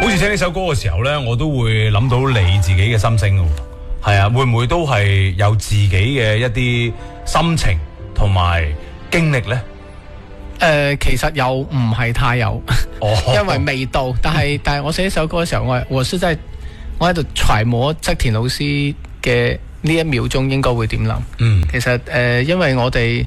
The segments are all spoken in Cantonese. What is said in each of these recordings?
好似聽呢首歌嘅時候咧，我都會諗到你自己嘅心聲嘅。係啊，會唔會都係有自己嘅一啲心情同埋經歷咧？ 其實又唔係太有，因為未到。但係我寫呢首歌嘅時候，我喺度揣摩側田老師嘅呢一秒鐘應該會點諗。其實因為我哋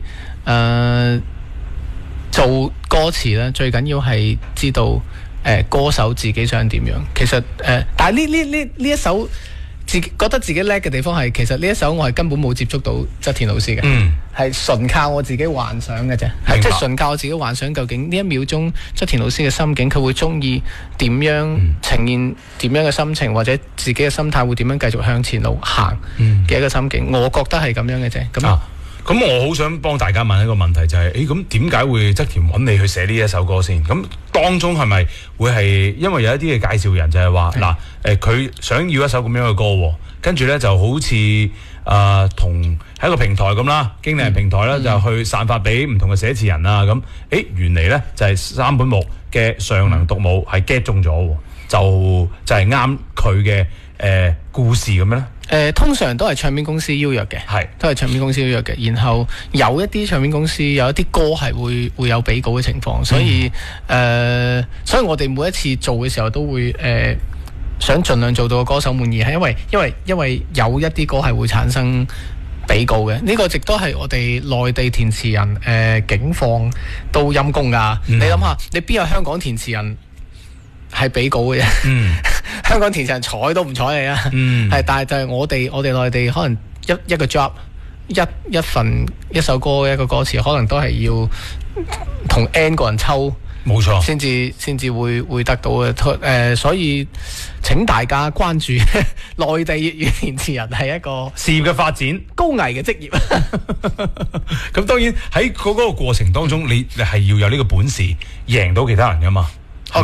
做歌詞咧，最緊要係知道歌手自己想點樣。其實但係呢一首覺得自己叻嘅地方係，其實呢一首我係根本冇接觸到側田老師嘅，係純靠我自己幻想嘅啫，即係純靠我自己幻想究竟呢一秒鐘側田老師嘅心境，佢會中意點樣呈現點樣嘅心情，或者自己嘅心態會點樣繼續向前路行嘅一個心境，我覺得係咁樣嘅啫。 咁我好想幫大家問一個問題，就係咁點解會側田揾你去寫呢一首歌先？咁當中係咪會係因為有一啲嘅介紹人就係話佢想要一首咁樣嘅歌，跟住咧就好似同喺一個平台咁啦，經理人平台啦，就去散發俾唔同嘅寫詞人啊咁。原嚟咧就係三本木嘅尚能獨舞係 get 中咗，就係啱佢嘅故事咁樣咧。 通常都係唱片公司邀約嘅，都係唱片公司邀約嘅。然後有一啲唱片公司有一啲歌係會有比稿嘅情況，所以我哋每一次做嘅時候都會想盡量做到個歌手滿意，係因為有一啲歌係會產生比稿嘅。呢個亦都係我哋內地填詞人警方都陰功㗎。你諗下，你邊有香港填詞人係比稿嘅啫？香港填詞人睬都唔睬你啊！但係就係我哋內地可能一個 job 一首歌一個歌詞，可能都係要同 N 個人抽， 冇錯， 先至會得到嘅。所以請大家關注內地粵語填詞人係一個事業嘅發展高危嘅職業。 咁當然喺嗰個過程當中，你係要有呢個本事贏到其他人噶嘛。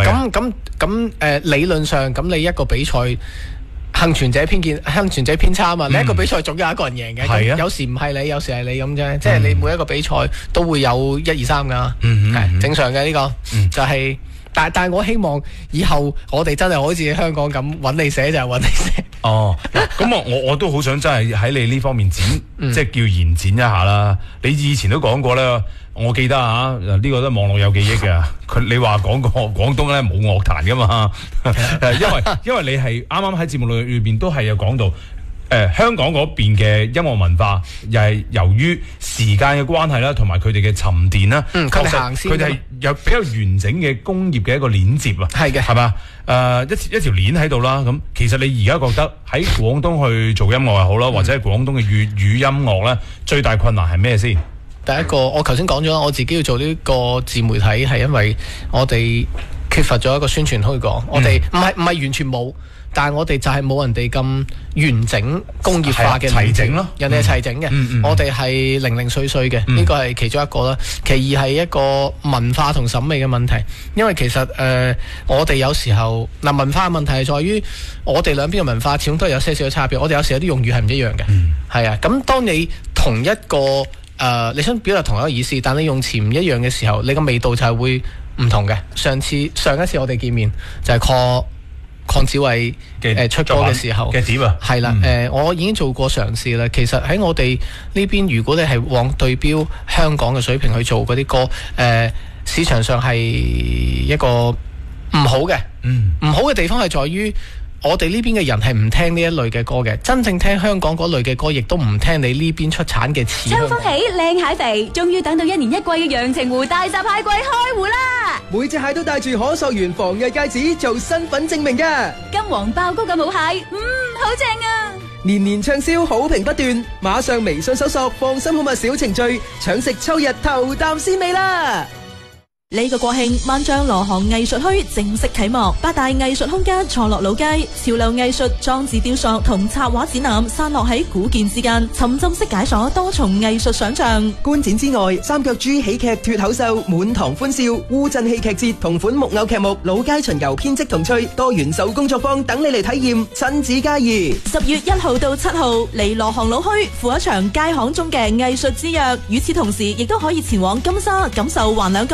理論上咁你一個比賽幸存者偏差啊嘛，你一個比賽總有一個人贏嘅，有時唔係你，有時係你咁啫，即係你每一個比賽都會有1、2、3噶，係正常嘅呢個，就係但係我希望以後我哋真係好似香港咁揾你寫就係揾你寫。 咁我都好想真係喺你呢方面即係叫延展一下啦。你以前都講過啦。我記得呢個都網絡有記憶嘅。你話講過廣東咧冇樂壇噶嘛？因為你係啱啱喺節目裏邊都係有講到，香港嗰邊嘅音樂文化又係由於時間嘅關係啦，同埋佢哋嘅沉澱啦， 佢哋行先， 佢哋係有比較完整嘅工業嘅一個鏈接啊。係嘅，係嘛？一條鏈喺度啦。咁其實你而家覺得喺廣東去做音樂又好啦，或者係廣東嘅粵語音樂咧，最大困難係咩先？ 第一個，我頭先講咗啦，我自己要做呢個自媒體係因為我哋缺乏咗一個宣傳推廣。我哋唔係完全冇，但係我哋就係冇人哋咁完整工業化嘅齊整咯。 人哋係齊整嘅，我哋係零零碎碎嘅，呢個係其中一個啦。其二係一個文化同審美嘅問題，因為其實我哋有時候文化嘅問題係在於我哋兩邊嘅文化始終都係有些少嘅差別。我哋有時有啲用語係唔一樣嘅，係啊。咁當你同一個你想表達同一個意思，但你用詞唔一樣嘅時候，你個味道就係會唔同嘅。上一次我哋見面就係鄺子偉出歌嘅時候嘅碟啊，係啦，我已經做過嘗試啦。其實喺我哋呢邊，如果你係往對標香港嘅水平去做嗰啲歌，市場上係一個唔好嘅，唔好嘅地方係在於。我哋呢邊嘅人係唔聽呢一類嘅歌嘅，真正聽香港嗰類嘅歌，亦都唔聽你呢邊出產嘅詞。 秋風起，靚蟹肥，終於等到1年1季嘅陽澄湖大閘蟹季開湖啦！ 每隻蟹都帶住可溯源防偽戒指做身份證明嘅， 金黃爆高嘅母蟹，好正啊！ 年年暢銷，好評不斷，馬上微信搜索放心好物小程序，搶食秋日頭啖鮮味啦！ 呢個國慶，萬象羅行藝術墟正式啟幕，8大藝術空間錯落老街，潮流藝術、裝置雕塑同插畫展覽散落喺古建之間，沉浸式解鎖多重藝術想象。 觀展之外，三腳豬喜劇脫口秀、滿堂歡笑、烏鎮戲劇節同款木偶劇目、老街巡遊編織童趣、多元手工作坊等你嚟體驗，親子皆宜。 10月1號到7號，嚟羅行老墟赴一場街巷中嘅藝術之約。與此同時，亦都可以前往金沙感受橫兩江戶外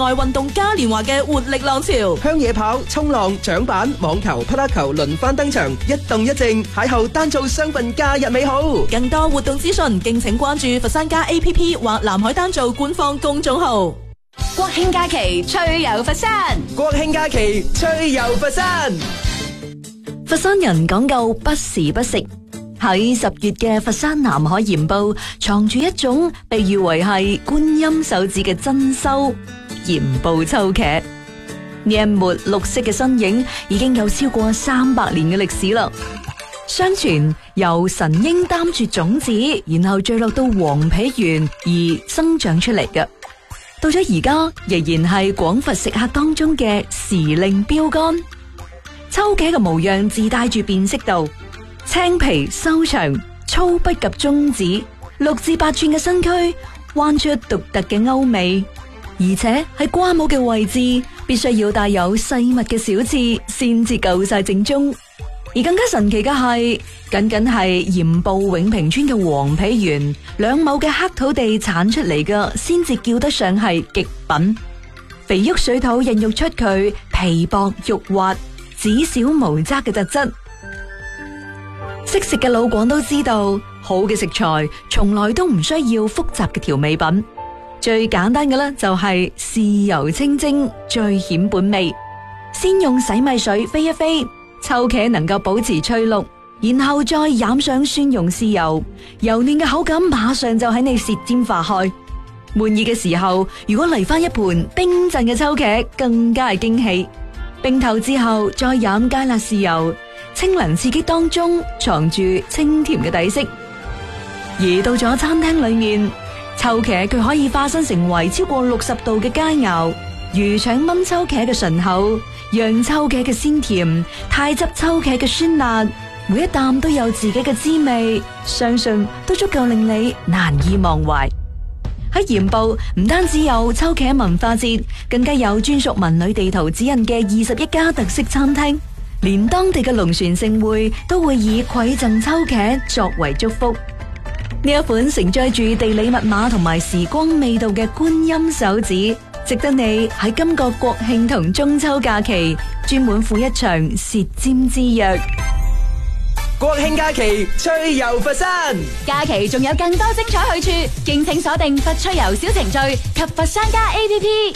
外運動嘉年華嘅活力浪潮。 鄉野跑、衝浪、槳板、網球、匹克球輪番登場，一動一靜，邂逅單做雙份假日美好。 更多活動資訊，敬請關注佛山家 APP 或南海單做官方公眾號。 國慶假期趣遊佛山， 國慶假期趣遊佛山。 佛山人講究不時不食，喺10月嘅佛山南海鹽步藏住一種被譽為係觀音手指嘅珍饈鹽步秋茄。呢一抹綠色嘅身影已經有超過300年嘅歷史啦。相傳由神鷹擔住種子，然後墜落到黃皮園而生長出嚟嘅。到咗而家，仍然係廣佛食客當中嘅時令標杆。秋茄嘅模樣自帶住辨識度，青皮修長，粗不及中指，6至8寸嘅身軀，彎出獨特嘅歐美，而且喺瓜帽嘅位置必須要帶有細密嘅小刺，先至夠晒正宗。而更加神奇嘅係，僅係鹽步永平村嘅黃皮園2畝嘅黑土地產出嚟嘅，先至叫得上係極品。肥沃水土孕育出佢皮薄肉滑、籽小無渣嘅特質。識食嘅老廣都知道，好嘅食材從來都唔需要複雜嘅調味品，最簡單嘅咧就係豉油清蒸，最顯本味。先用洗米水飛一飛，秋茄能夠保持翠綠，然後再染上蒜蓉豉油，油嫩嘅口感馬上就喺你舌尖化開。滿意嘅時候，如果嚟翻一盤冰鎮嘅秋茄，更加係驚喜。冰透之後再飲芥辣豉油，清涼刺激當中藏住清甜嘅底色。而到咗餐廳裏面，秋茄佢可以化身成為超過60度嘅佳肴，魚腸炆秋茄嘅醇厚，釀秋茄嘅鮮甜，太汁秋茄嘅酸辣，每一啖都有自己嘅滋味，相信都足夠令你難以忘懷。喺鹽步唔單止有秋茄文化節，更加有專屬文旅地圖指引嘅21家特色餐廳，連當地嘅龍船盛會都會以饋贈秋茄作為祝福。呢一款承載住地理密碼同埋時光味道嘅觀音手指，值得你喺今個國慶同中秋假期專門赴一場舌尖之約。 國慶假期趣遊佛山， 假期仲有更多精彩去處，敬請鎖定佛趣遊小程序及佛山家 APP。